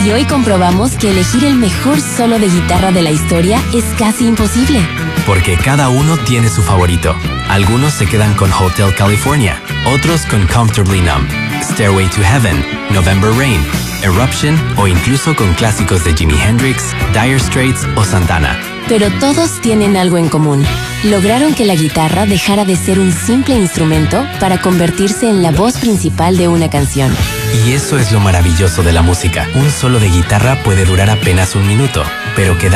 Y hoy comprobamos que elegir el mejor solo de guitarra de la historia es casi imposible. Porque cada uno tiene su favorito. Algunos se quedan con Hotel California, otros con Comfortably Numb, Stairway to Heaven, November Rain, Eruption o incluso con clásicos de Jimi Hendrix, Dire Straits o Santana. Pero todos tienen algo en común. Lograron que la guitarra dejara de ser un simple instrumento para convertirse en la voz principal de una canción. Y eso es lo maravilloso de la música. Un solo de guitarra puede durar apenas un minuto, pero quedar